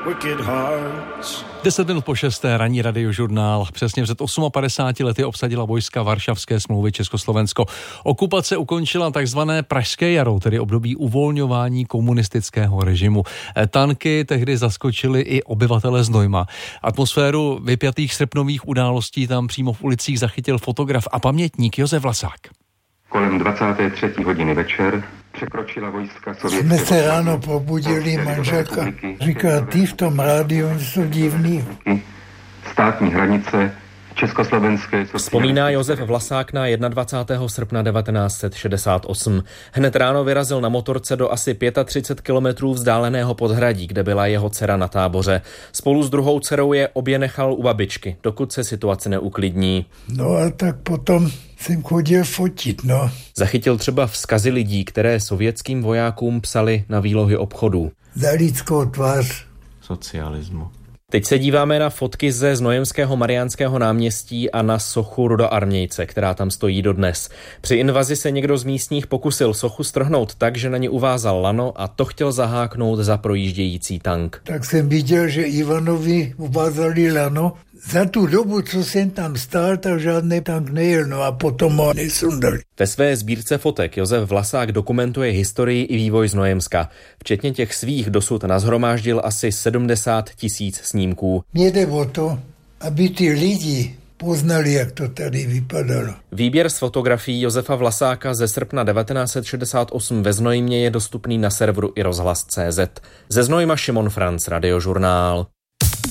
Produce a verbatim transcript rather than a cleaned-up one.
wicked hearts. Deset minut po šesté, ranní radiožurnál. Přesně před padesátmi osmi lety obsadila vojska Varšavské smlouvy Československo. Okupace ukončila takzvané Pražské jaro, tedy období uvolňování komunistického režimu. Tanky tehdy zaskočily i obyvatele Znojma. Atmosféru vypjatých srpnových událostí tam přímo v ulicích zachytil fotograf a pamětník Josef Vlasák. Kolem dvacáté třetí hodiny večer překročila vojska sovětské... Jsme se ráno probudili, manželka říká, ty v tom rádiu jsou divný. Státní hranice Československé... Vzpomíná Josef Vlasák na dvacátého prvního srpna devatenáct set šedesát osm. Hned ráno vyrazil na motorce do asi třicet pět kilometrů vzdáleného Podhradí, kde byla jeho dcera na táboře. Spolu s druhou dcerou je obě nechal u babičky, dokud se situace neuklidní. No a tak potom jsem chodil fotit, no. Zachytil třeba vzkazy lidí, které sovětským vojákům psali na výlohy obchodů. Za lidskou tvář socialismu. Teď se díváme na fotky ze Znojemského Mariánského náměstí a na sochu rudoarmějce, která tam stojí dodnes. Při invazi se někdo z místních pokusil sochu strhnout tak, že na ně uvázal lano a to chtěl zaháknout za projíždějící tank. Tak jsem viděl, že Ivanovi uvázali lano. Za tu dobu, co jsem tam stál, tak žádný tank nejel, no a potom ho nesundali. Ve své sbírce fotek Josef Vlasák dokumentuje historii i vývoj Znojemska. Včetně těch svých dosud nashromáždil asi sedmdesát tisíc snímků. Mně jde o to, aby ty lidi poznali, jak to tady vypadalo. Výběr z fotografií Josefa Vlasáka ze srpna devatenáct set šedesát osm ve Znojmě je dostupný na serveru i rozhlas tečka cé zet. Ze Znojma Šimon Franc, Radiožurnál.